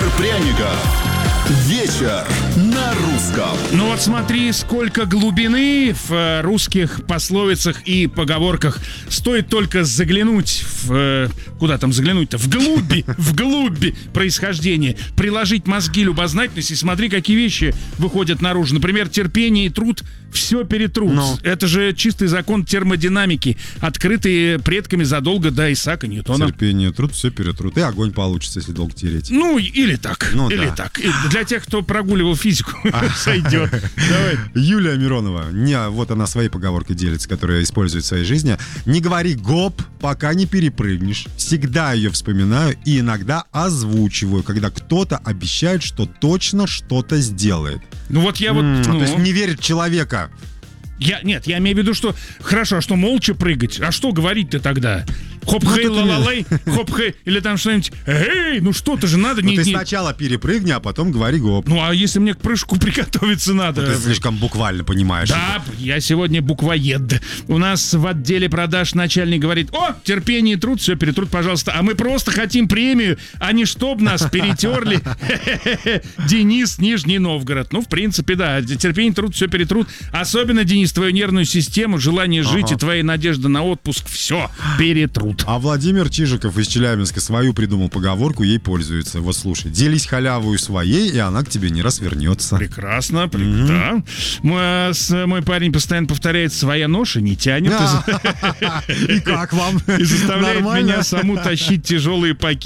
Пряников. Вечер на русском. Ну вот смотри, сколько глубины в русских пословицах и поговорках. Стоит только заглянуть в... Куда там заглянуть-то? Вглубь происхождения. Приложить мозги, любознательность и смотри, какие вещи выходят наружу. Например, терпение и труд все перетрут. Это же чистый закон термодинамики, открытый предками задолго до Исаака Ньютона. Терпение, труд все перетрут. И огонь получится, если долго тереть. Ну, или так. Или так. И для тех, кто прогуливал физику, сойдет. Давай. Юлия Миронова, вот она своей поговоркой делится, которую использует в своей жизни. Не говори гоп, пока не перепрыгнешь. Всегда ее вспоминаю и иногда озвучиваю, когда кто-то обещает, что точно что-то сделает. Ну вот я вот... То есть не верит человека. Я имею в виду, что хорошо, а что молча прыгать? А что говорить-то тогда? Хоп-хей, ла-ла-лей, хоп-хей, или там что-нибудь. Эй, ну что-то же надо. Ты сначала перепрыгни, а потом говори гоп. Ну а если мне к прыжку приготовиться надо? Ты слишком буквально понимаешь. Да, я сегодня буквоед. У нас в отделе продаж начальник говорит: о, терпение и труд, все перетрут, пожалуйста. А мы просто хотим премию, а не чтоб нас перетерли. Денис, Нижний Новгород. Ну, в принципе, да, терпение, труд, все перетрут. Особенно, Денис, твою нервную систему, желание жить и твои надежды на отпуск, все перетрут. А Владимир Чижиков из Челябинска свою придумал поговорку, ей пользуется. Вот слушай, делись халявою своей, и она к тебе не раз вернется. Прекрасно, да. Мой парень постоянно повторяет: своя ноша не тянет. И как вам? И заставляет меня саму тащить тяжелые пакеты.